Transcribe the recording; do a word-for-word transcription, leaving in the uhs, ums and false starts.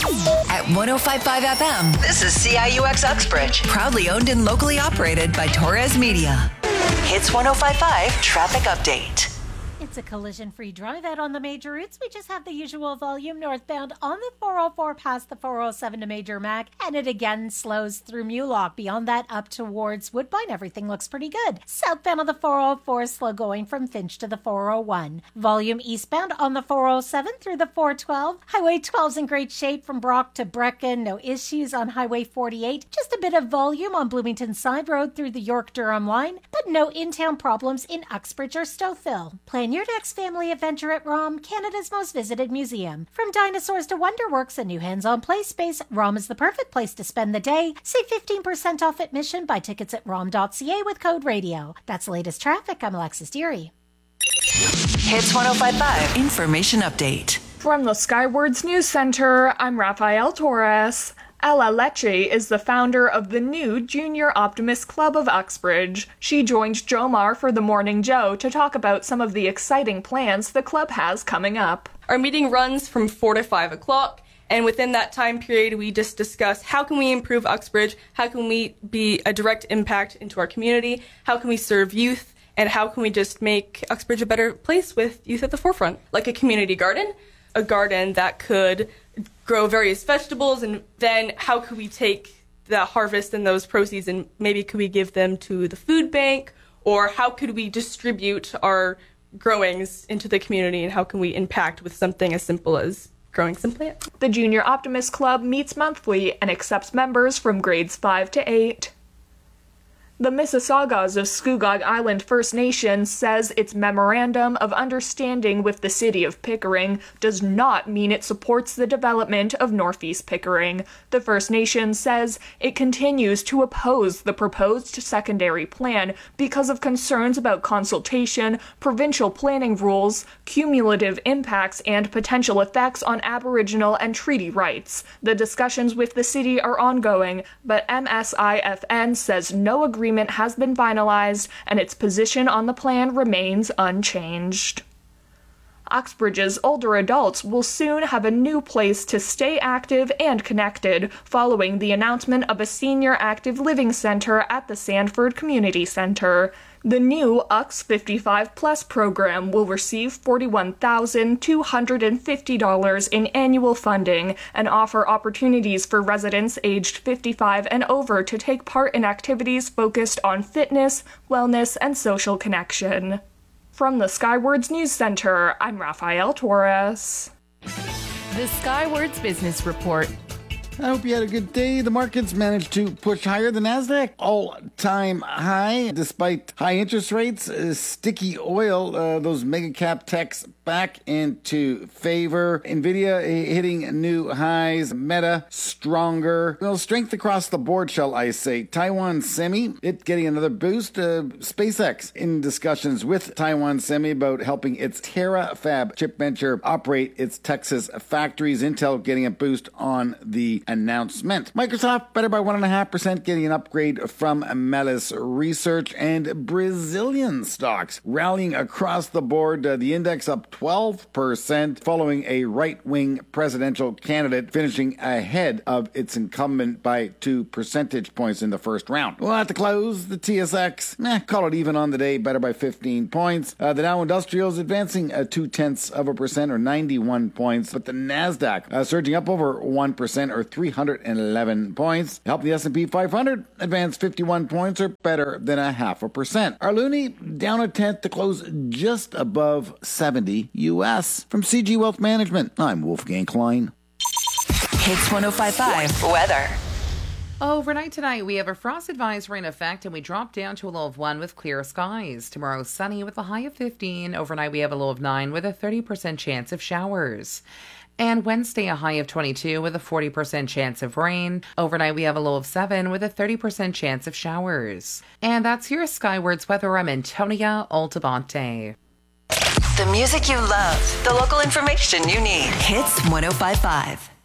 At one oh five point five F M, this is C I U X Uxbridge. Proudly owned and locally operated by Torres Media. Hits one oh five point five Traffic Update. It's a collision-free drive out on the major routes. We just have the usual volume northbound on the four oh four past the four oh seven to Major Mac, and it again slows through Mulock. Beyond that, up towards Woodbine, everything looks pretty good. Southbound on the four oh four, slow going from Finch to the four oh one. Volume eastbound on the four oh seven through the four twelve. Highway twelve's in great shape from Brock to Brecon. No issues on Highway forty-eight. Just a bit of volume on Bloomington Side Road through the York-Durham line, but no in-town problems in Uxbridge or Stouffville. Plan your next family adventure at ROM, Canada's most visited museum. From dinosaurs to Wonderworks and new hands-on play space, ROM is the perfect place to spend the day. Save fifteen percent off admission. Buy tickets at rom dot c a with code radio. That's the latest traffic. I'm Alexis Deary. Hits one oh five point five Information Update. From the Skywards News Center, I'm Rafael Torres. Ella Lecce is the founder of the new Junior Optimist Club of Uxbridge. She joined Jomar for the Morning Joe to talk about some of the exciting plans the club has coming up. Our meeting runs from four to five o'clock, and within that time period, we just discuss how can we improve Uxbridge, how can we be a direct impact into our community, how can we serve youth, and how can we just make Uxbridge a better place with youth at the forefront, like a community garden, a garden that could grow various vegetables, and then how could we take the harvest and those proceeds and maybe could we give them to the food bank, or how could we distribute our growings into the community, and how can we impact with something as simple as growing some plants. The Junior Optimist Club meets monthly and accepts members from grades five to eight. The Mississaugas of Scugog Island First Nation says its Memorandum of Understanding with the City of Pickering does not mean it supports the development of Northeast Pickering. The First Nation says it continues to oppose the proposed secondary plan because of concerns about consultation, provincial planning rules, cumulative impacts, and potential effects on Aboriginal and treaty rights. The discussions with the city are ongoing, but M S I F N says no agreement has been finalized and its position on the plan remains unchanged. Uxbridge's older adults will soon have a new place to stay active and connected following the announcement of a senior active living center at the Sandford Community Center. The new U X fifty-five plus program will receive forty-one thousand two hundred fifty dollars in annual funding and offer opportunities for residents aged fifty-five and over to take part in activities focused on fitness, wellness, and social connection. From the Skywards News Center, I'm Rafael Torres. The Skywards Business Report. I hope you had a good day. The markets managed to push higher. The Nasdaq all-time high, despite high interest rates. Uh, sticky oil, uh, those mega cap techs back into favor. Nvidia hitting new highs. Meta stronger. Well, strength across the board, shall I say. Taiwan Semi, it getting another boost. Uh, SpaceX in discussions with Taiwan Semi about helping its TerraFab chip venture operate its Texas factories. Intel getting a boost on the announcement. Microsoft better by one point five percent, getting an upgrade from Melis Research. And Brazilian stocks rallying across the board. Uh, the index up twelve percent following a right-wing presidential candidate finishing ahead of its incumbent by two percentage points in the first round. Well, at the close, the T S X, eh, call it even on the day, better by fifteen points. Uh, the Dow Industrials advancing uh, two-tenths of a percent or ninety-one points, but the Nasdaq uh, surging up over one percent or three hundred eleven points. Help the S and P five hundred advance fifty-one points or better than a half a percent. Our Loonie down a tenth to close just above seventy U S. From C G Wealth Management, I'm Wolfgang Klein. Hits one oh five point five Weather. Overnight tonight, we have a frost advisory in effect and we drop down to a low of one with clear skies. Tomorrow, sunny with a high of fifteen. Overnight, we have a low of nine with a thirty percent chance of showers. And Wednesday, a high of twenty-two with a forty percent chance of rain. Overnight, we have a low of seven with a thirty percent chance of showers. And that's your Skywards weather. I'm Antonia Altabante. The music you love, the local information you need. Hits one oh five point five.